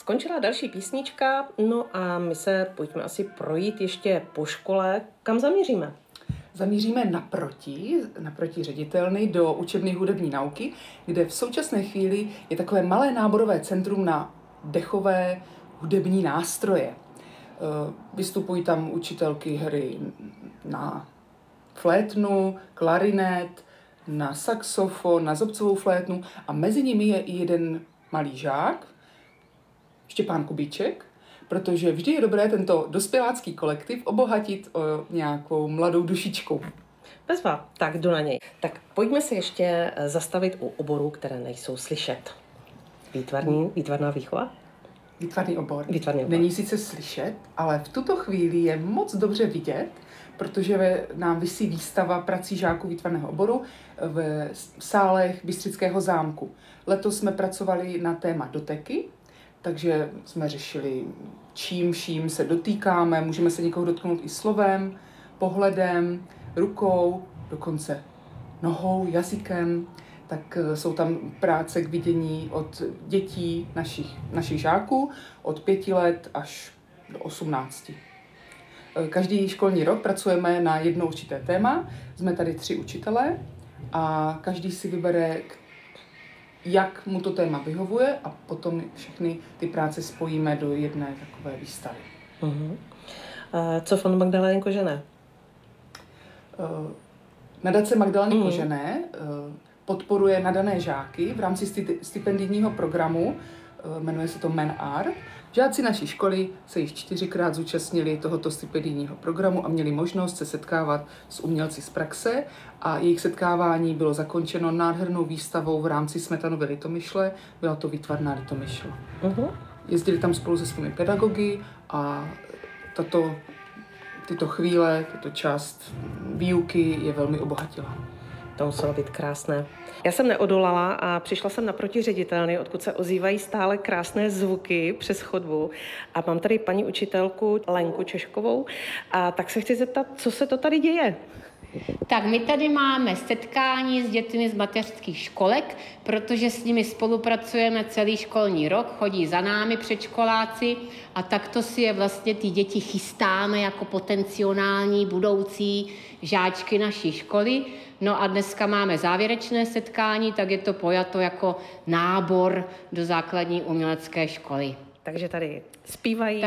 Skončila další písnička, no a my se pojďme asi projít ještě po škole. Kam zamíříme? Zamíříme naproti ředitelny do učebny hudební nauky, kde v současné chvíli je takové malé náborové centrum na dechové hudební nástroje. Vystupují tam učitelky hry na flétnu, klarinet, na saxofon, na zobcovou flétnu a mezi nimi je i jeden malý žák, Štěpán Kubíček, protože vždy je dobré tento dospělácký kolektiv obohatit o nějakou mladou dušičku. Bezva, tak jdu na něj. Tak pojďme se ještě zastavit u oborů, které nejsou slyšet. Výtvarná výchova? Výtvarný obor. Výtvarný obor. Není sice slyšet, ale v tuto chvíli je moc dobře vidět, protože nám visí výstava prací žáků výtvarného oboru v sálech Bystřického zámku. Letos jsme pracovali na téma doteky, takže jsme řešili, čím vším se dotýkáme, můžeme se někoho dotknout i slovem, pohledem, rukou, dokonce nohou, jazykem. Tak jsou tam práce k vidění od dětí našich žáků od 5 let až do 18. Každý školní rok pracujeme na jedno určité téma. Jsme tady 3 učitelé a každý si vybere, jak mu to téma vyhovuje a potom všechny ty práce spojíme do jedné takové výstavy. Co Fond Magdaleny Kožené? Nadace Magdaleny Kožené podporuje nadané žáky v rámci stipendijního programu, jmenuje se to Men-Art. Žáci naší školy se již 4krát zúčastnili tohoto stipendijního programu a měli možnost se setkávat s umělci z praxe a jejich setkávání bylo zakončeno nádhernou výstavou v rámci Smetanovy Litomyšle, byla to výtvarná Litomyšl. Jezdili tam spolu se svými pedagogy a tyto chvíle, tato část výuky je velmi obohatila. To muselo být krásné. Já jsem neodolala a přišla jsem naproti ředitelny, odkud se ozývají stále krásné zvuky přes chodbu. A mám tady paní učitelku Lenku Češkovou. A tak se chci zeptat, co se to tady děje? Tak my tady máme setkání s dětmi z mateřských školek, protože s nimi spolupracujeme celý školní rok, chodí za námi předškoláci a takto si je vlastně ty děti chystáme jako potenciální budoucí žáčky naší školy. No a dneska máme závěrečné setkání, tak je to pojato jako nábor do základní umělecké školy. Takže tady zpívají,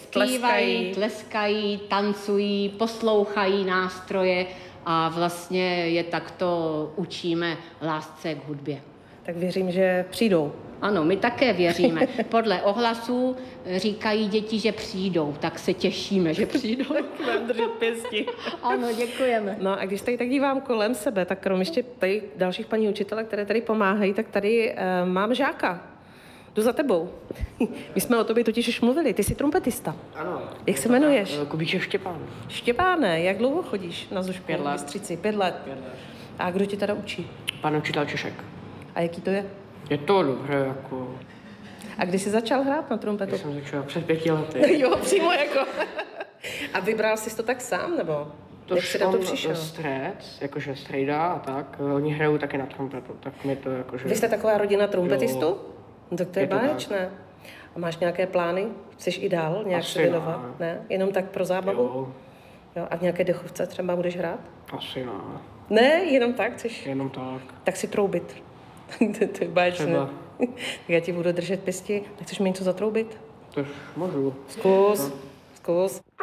tleskají, tancují, poslouchají nástroje a vlastně je takto učíme lásce k hudbě. Tak věřím, že přijdou. Ano, my také věříme. Podle ohlasů říkají děti, že přijdou, tak se těšíme, že přijdou. Tak vám držet pěsti. Ano, děkujeme. No a když tady tak dívám kolem sebe, tak kromě ještě tady dalších paní učitele, které tady pomáhají, tak tady mám žáka. Jdu za tebou. My jsme o tobě totiž už mluvili, ty jsi trumpetista. Ano. Jak se jmenuješ? Kubíček Štěpán. Štěpáne, jak dlouho chodíš na zušku? 5 let. Bystřici? 5 let. 5 let. A kdo ti teda učí? Pan učitel Češek. A jaký to je? Je to dobře, jako... A kdy jsi začal hrát na trumpetu? Já jsem začal před 5 lety. Jo, přímo jako. A vybral jsi to tak sám, nebo? To jak jsi na to šel přišel? strec, jakože strejda a tak. Oni hrajou taky na trumpetu, tak mi to jakože... Vy jste taková rodina trumpetistů? Jo. No, tak to je Je to báječné. A máš nějaké plány? Chceš i dál nějak Asi se věnovat? ne. Ne? Jenom tak pro zábavu? Jo, Jo. A v nějaké dechovce třeba budeš hrát? asi ne. Ne, jenom tak chceš? Jenom tak. Tak si troubit. To je báječné. Třeba. Tak já ti budu držet pěsti. Nechceš mi něco zatroubit? To můžu. Zkus.